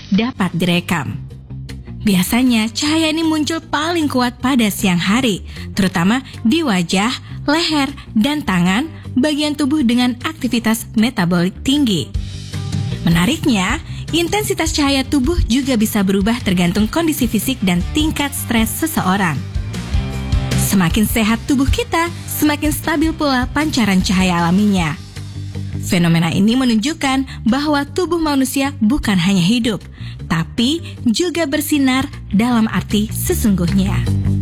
dapat direkam. Biasanya cahaya ini muncul paling kuat pada siang hari, terutama di wajah, leher, dan tangan, bagian tubuh dengan aktivitas metabolik tinggi. Menariknya, intensitas cahaya tubuh juga bisa berubah tergantung kondisi fisik dan tingkat stres seseorang. Semakin sehat tubuh kita, semakin stabil pula pancaran cahaya alaminya. Fenomena ini menunjukkan bahwa tubuh manusia bukan hanya hidup, tapi juga bersinar dalam arti sesungguhnya.